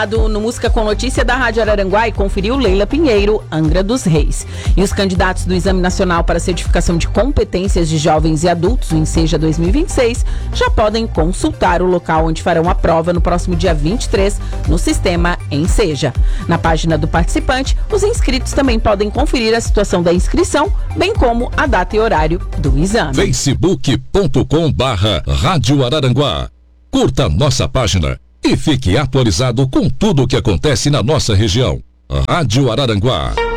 No Música com Notícia da Rádio Araranguá e conferiu Leila Pinheiro, Angra dos Reis. E os candidatos do Exame Nacional para Certificação de Competências de Jovens e Adultos, o Enseja 2026, já podem consultar o local onde farão a prova no próximo dia 23 no sistema Enseja. Na página do participante, os inscritos também podem conferir a situação da inscrição, bem como a data e horário do exame. facebook.com/Rádio Araranguá. Curta nossa página e fique atualizado com tudo o que acontece na nossa região. Rádio Araranguá.